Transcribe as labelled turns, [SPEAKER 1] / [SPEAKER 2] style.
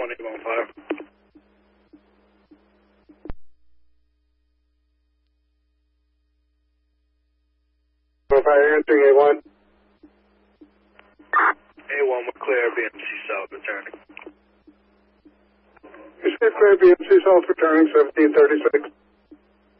[SPEAKER 1] 815.
[SPEAKER 2] Fire answering A1.
[SPEAKER 1] A1 with clear, BMC South returning.
[SPEAKER 2] Receive clear, BMC South returning 1736.